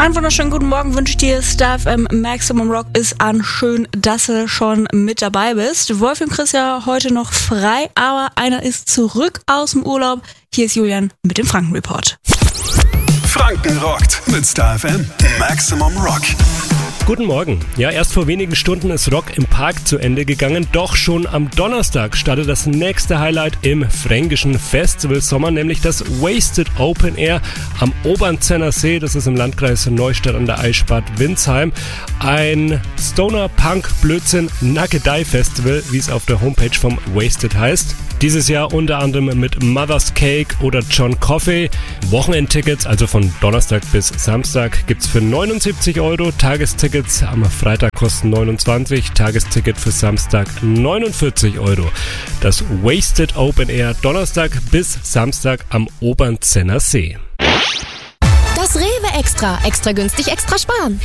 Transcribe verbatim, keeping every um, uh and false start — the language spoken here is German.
Einen wunderschönen guten Morgen wünsche ich dir. Star F M Maximum Rock ist an. Schön, dass du schon mit dabei bist. Wolfi und Chris ja heute noch frei, aber einer ist zurück aus dem Urlaub. Hier ist Julian mit dem Franken-Report. Franken rockt mit Star F M Maximum Rock. Guten Morgen. Ja, erst vor wenigen Stunden ist Rock im Park zu Ende gegangen, doch schon am Donnerstag startet das nächste Highlight im fränkischen Festivalsommer, nämlich das Wasted Open Air am Obernzenner See, das ist im Landkreis Neustadt an der Eichspadt Windsheim. Ein Stoner-Punk-Blödsinn-Nackedei-Festival, wie es auf der Homepage vom Wasted heißt. Dieses Jahr unter anderem mit Mother's Cake oder John Coffey. Wochenendtickets, also von Donnerstag bis Samstag, gibt's für neunundsiebzig Euro. Tagestickets am Freitag kosten neunundzwanzig, Tagesticket für Samstag neunundvierzig Euro. Das Wasted Open Air Donnerstag bis Samstag am Obernzenner See. Das Rewe Extra. Extra günstig, extra sparen.